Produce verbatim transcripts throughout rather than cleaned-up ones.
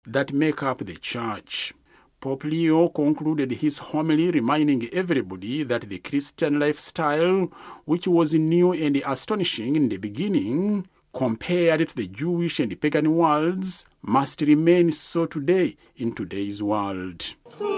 that make up the Church. Pope Leo concluded his homily reminding everybody that the Christian lifestyle, which was new and astonishing in the beginning, compared to the Jewish and pagan worlds, must remain so today in today's world.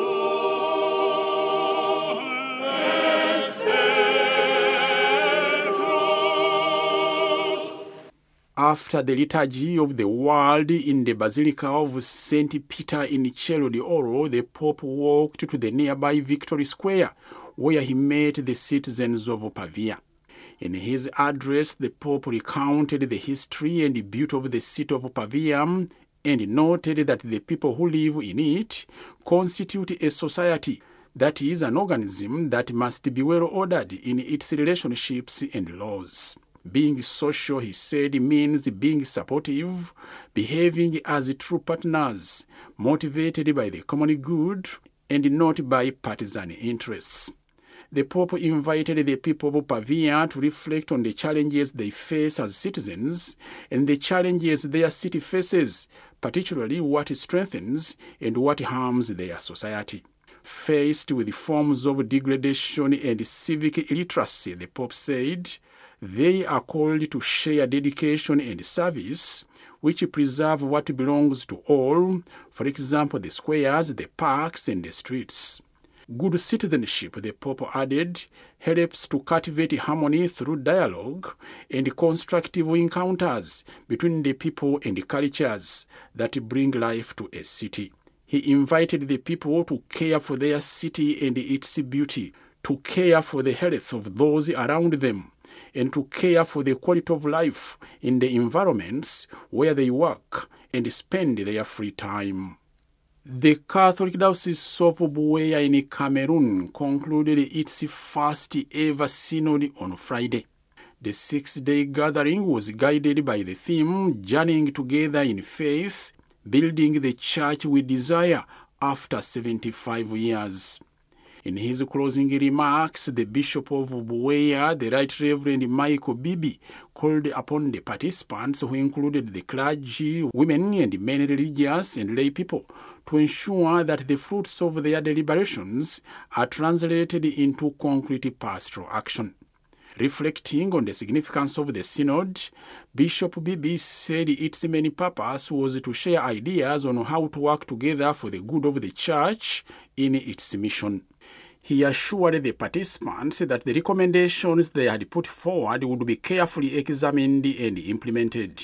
After the liturgy of the world in the Basilica of Saint Peter in Cielo d'Oro, the Pope walked to the nearby Victory Square, where he met the citizens of Pavia. In his address, the Pope recounted the history and beauty of the city of Pavia and noted that the people who live in it constitute a society, that is, an organism that must be well ordered in its relationships and laws. Being social, he said, means being supportive, behaving as true partners, motivated by the common good and not by partisan interests. The Pope invited the people of Pavia to reflect on the challenges they face as citizens and the challenges their city faces, particularly what strengthens and what harms their society. Faced with forms of degradation and civic illiteracy, the Pope said, they are called to share dedication and service, which preserve what belongs to all, for example, the squares, the parks, and the streets. Good citizenship, the Pope added, helps to cultivate harmony through dialogue and constructive encounters between the people and cultures that bring life to a city. He invited the people to care for their city and its beauty, to care for the health of those around them, and to care for the quality of life in the environments where they work and spend their free time. The Catholic Diocese of Buea in Cameroon concluded its first ever synod on Friday. The six-day gathering was guided by the theme, Journeying Together in Faith, Building the Church we Desire after seventy-five years. In his closing remarks, the Bishop of Buea, the Right Reverend Michael Bibi, called upon the participants, who included the clergy, women and men religious and lay people, to ensure that the fruits of their deliberations are translated into concrete pastoral action. Reflecting on the significance of the synod, Bishop Bibi said its main purpose was to share ideas on how to work together for the good of the Church in its mission. He assured the participants that the recommendations they had put forward would be carefully examined and implemented.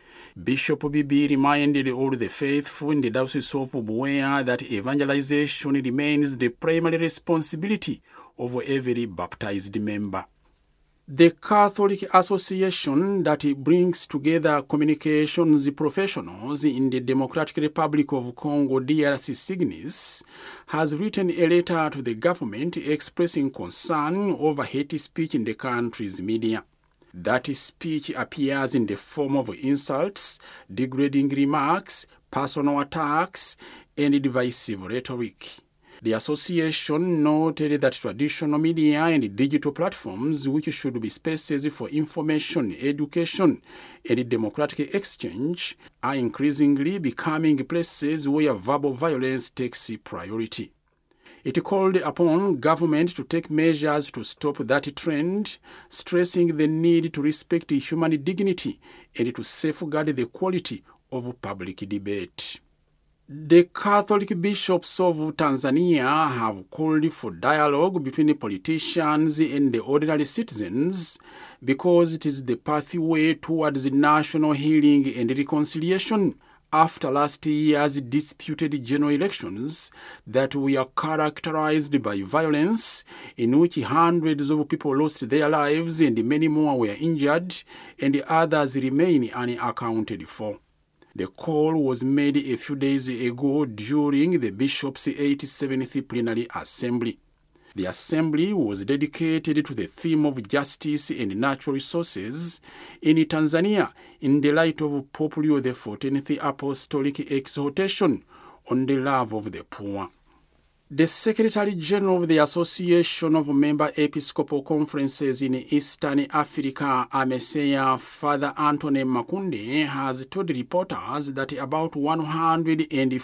Bishop Bibi reminded all the faithful in the Diocese of Buea that evangelization remains the primary responsibility of every baptized member. The Catholic Association that brings together communications professionals in the Democratic Republic of Congo, D R C Signis, has written a letter to the government expressing concern over hate speech in the country's media. That speech appears in the form of insults, degrading remarks, personal attacks, and divisive rhetoric. The association noted that traditional media and digital platforms, which should be spaces for information, education, and democratic exchange, are increasingly becoming places where verbal violence takes priority. It called upon government to take measures to stop that trend, stressing the need to respect human dignity and to safeguard the quality of public debate. The Catholic bishops of Tanzania have called for dialogue between politicians and the ordinary citizens because it is the pathway towards national healing and reconciliation after last year's disputed general elections that were characterized by violence, in which hundreds of people lost their lives and many more were injured and others remain unaccounted for. The call was made a few days ago during the Bishop's eighty-seventh Plenary Assembly. The assembly was dedicated to the theme of justice and natural resources in Tanzania in the light of Pope Leo the fourteenth Apostolic exhortation on the love of the poor. The Secretary General of the Association of Member Episcopal Conferences in Eastern Africa, AMESEA, Father Anthony Makunde, has told reporters that about one hundred